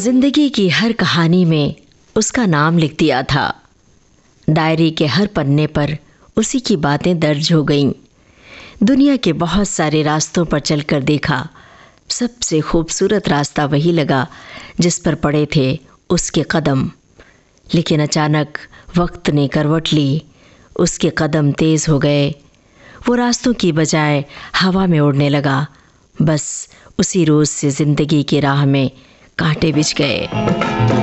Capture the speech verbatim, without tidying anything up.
जिंदगी की हर कहानी में उसका नाम लिख दिया था। डायरी के हर पन्ने पर उसी की बातें दर्ज हो गईं। दुनिया के बहुत सारे रास्तों पर चलकर देखा, सबसे खूबसूरत रास्ता वही लगा जिस पर पड़े थे उसके कदम। लेकिन अचानक वक्त ने करवट ली, उसके कदम तेज हो गए। वो रास्तों की बजाय हवा में उड़ने लगा। बस उसी रोज से जिंदगी की राह में कांटे बिछ गए।